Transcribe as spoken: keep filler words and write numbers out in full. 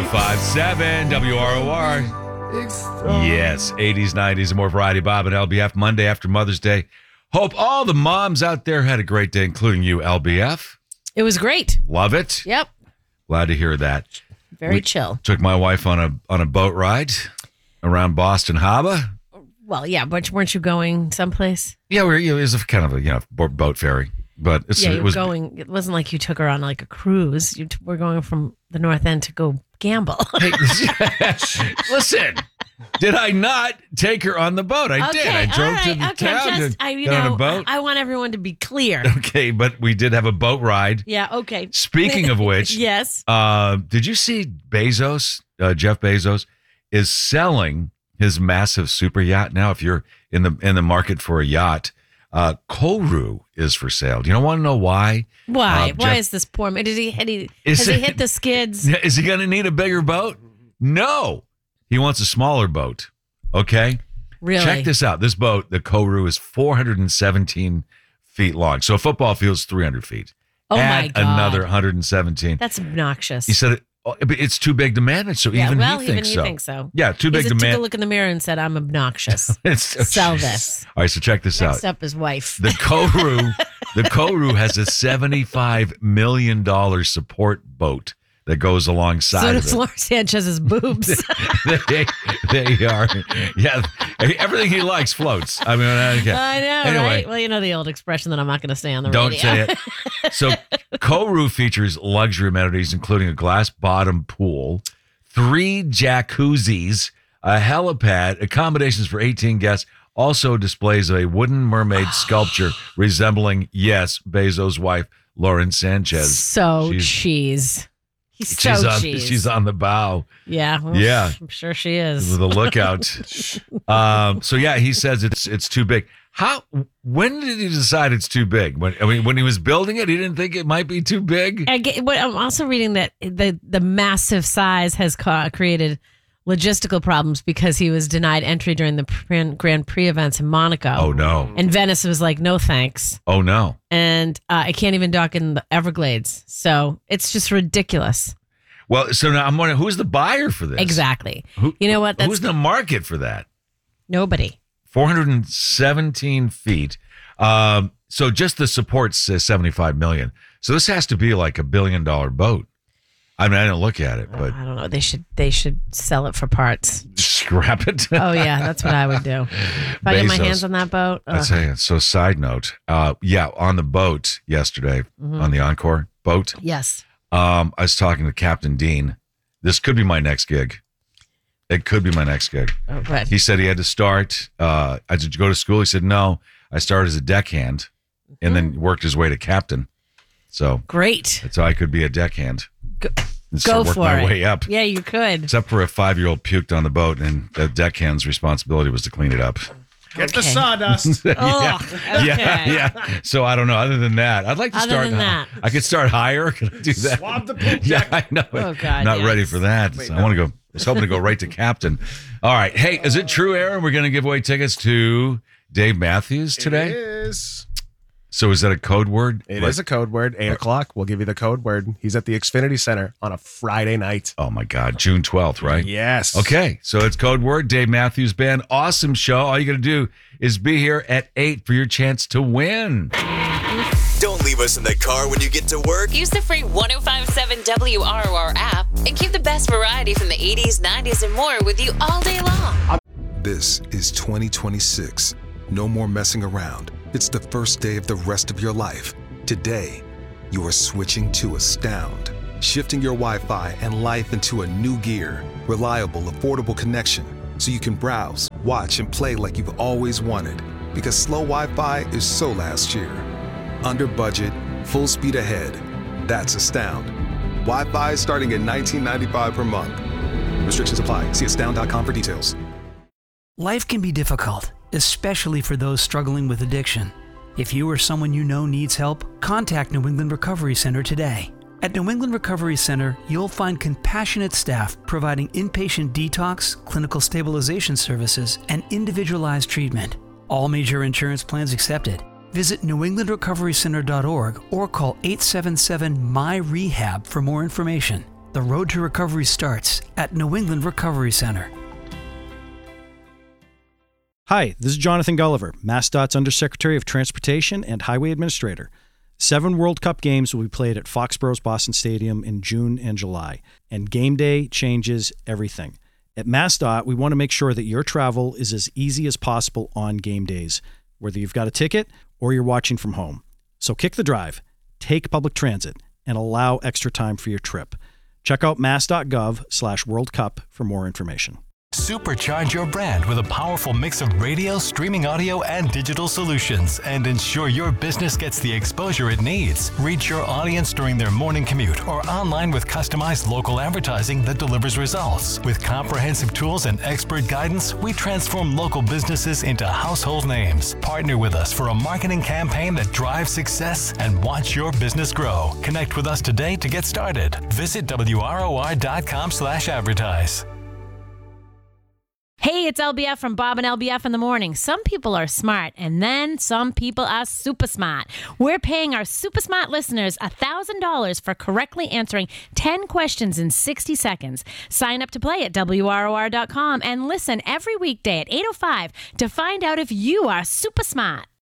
ninety-five point seven W R O R. Yes, eighties, nineties, and more variety. Bob and L B F, Monday after Mother's Day. Hope all the moms out there had a great day, including you, L B F. It was great. Love it. Yep. Glad to hear that. Very we chill. Took my wife on a on a boat ride around Boston Harbor. Well, yeah, but weren't you going someplace? Yeah, we were, it was a kind of a you know boat ferry, but it's, yeah, you it were was going. It wasn't like you took her on like a cruise. You t- were going from the North End to go gamble. Hey, listen, did I not take her on the boat? I okay, did. I drove right, to the okay, town just, and I, you got know, on a boat. I, I want everyone to be clear. Okay, but we did have a boat ride. Yeah. Okay. Speaking of which, yes. Uh, did you see Bezos? Uh, Jeff Bezos is selling his massive super yacht now. If you're in the in the market for a yacht, uh, Koru is for sale. Do you want to know why? Why? Uh, why Jeff, is this poor man? Did he? Had he Is has it- he hit the skids? Is he going to need a bigger boat? No, he wants a smaller boat. Okay. Really? Check this out. This boat, the Koru, is four hundred seventeen feet long. So a football field's three hundred feet. Oh my Add God. another one hundred seventeen. That's obnoxious. He said it, oh, but it's too big to manage. So yeah, even well, he even thinks he so. thinks so. Yeah, too big He to took a manage. look in the mirror and said, "I'm obnoxious." Sell this. All right, so check this Next out. up is wife. The Koru, the Koru has a seventy-five million dollars support boat that goes alongside So of does it. Laura Sanchez's boobs. they, they are, yeah. Everything he likes floats. I mean, okay. I know, Anyway, right? Well, you know the old expression that I'm not going to say on the don't radio. say it. So, Koru features luxury amenities, including a glass bottom pool, three jacuzzis, a helipad, accommodations for eighteen guests. Also displays a wooden mermaid sculpture resembling, yes, Bezos' wife, Lauren Sanchez. So She's- cheese. He's so she's on, cheese. she's on the bow. Yeah. well, Yeah. I'm sure she is. With a lookout. um, so yeah, he says it's it's too big. How? When did he decide it's too big? When I mean, when he was building it, he didn't think it might be too big. I get, but I'm also reading that the the massive size has ca- created logistical problems because he was denied entry during the Grand Grand Prix events in Monaco. Oh no! And Venice was like, no thanks. Oh no! And uh, I can't even dock in the Everglades. So it's just ridiculous. Well, so now I'm wondering who's the buyer for this? Exactly. Who, You know what? That's who's the market for that? nobody. four hundred seventeen feet. Um, so just the support says seventy-five million. So this has to be like a billion dollar boat. I mean, I didn't look at it, but I don't know. They should they should sell it for parts. scrap it. Oh yeah, that's what I would do. If I get my Bezos. hands on that boat. I ugh. tell you. So, side note, uh, yeah, on the boat yesterday, Mm-hmm. on the Encore boat, Yes. um, I was talking to Captain Dean. This could be my next gig. It could be my next gig. Oh, but He said he had to start. Uh, I did you go to school? He said no. I started as a deckhand, and then worked his way to captain. So great. that's how I could be a deckhand. Go, And so go work for my it. way up. Yeah, you could. Except for a five-year-old puked on the boat, and the deckhand's responsibility was to clean it up. Get the Okay. sawdust. Oh, okay. Yeah, yeah. So I don't know. Other than that, I'd like to Other start. than that. I could start higher. Can I do that? Swab the poop Yeah, deck. I know. Oh, God, Not yes. ready for that. Wait, So I no. want to go. I was hoping to go right to captain. All right. Hey, is it true, Aaron? We're going to give away tickets to Dave Matthews today. It is. So is that a code word? It Like- is a code word. Eight o'clock. We'll give you the code word. He's at the Xfinity Center on a Friday night. Oh my God, June twelfth, right? Yes. Okay, so it's code word Dave Matthews Band. Awesome show. All you got to do is be here at eight for your chance to win. Don't leave us in the car when you get to work. Use the free one oh five point seven W R O R app and keep the best variety from the eighties, nineties, and more with you all day long. This is twenty twenty-six. No more messing around. It's the first day of the rest of your life. Today, you are switching to Astound, shifting your Wi-Fi and life into a new gear. Reliable, affordable connection, so you can browse, watch, and play like you've always wanted. Because slow Wi-Fi is so last year. Under budget, full speed ahead. That's Astound. Wi-Fi starting at nineteen ninety-five per month. Restrictions apply. See astound dot com for details. Life can be difficult, especially for those struggling with addiction. If you or someone you know needs help, contact New England Recovery Center today. At New England Recovery Center, you'll find compassionate staff providing inpatient detox, clinical stabilization services, and individualized treatment. All major insurance plans accepted. Visit new england recovery center dot org or call eight seven seven M Y R E H A B for more information. The road to recovery starts at New England Recovery Center. Hi, this is Jonathan Gulliver, MassDOT's Undersecretary of Transportation and Highway Administrator. Seven World Cup games will be played at Foxborough's Boston Stadium in June and July, and game day changes everything. At MassDOT, we want to make sure that your travel is as easy as possible on game days, whether you've got a ticket or you're watching from home. So kick the drive, take public transit, and allow extra time for your trip. Check out mass.gov slash World Cup for more information. Supercharge your brand with a powerful mix of radio, streaming audio, and digital solutions, and ensure your business gets the exposure it needs. Reach your audience during their morning commute or online with customized local advertising that delivers results. With comprehensive tools and expert guidance, we transform local businesses into household names. Partner with us for a marketing campaign that drives success and watch your business grow. Connect with us today to get started. Visit W R O R dot com slash advertise. Hey, it's L B F from Bob and L B F in the morning. Some people are smart, and then some people are super smart. We're paying our super smart listeners one thousand dollars for correctly answering ten questions in sixty seconds. Sign up to play at W R O R dot com and listen every weekday at eight oh five to find out if you are super smart.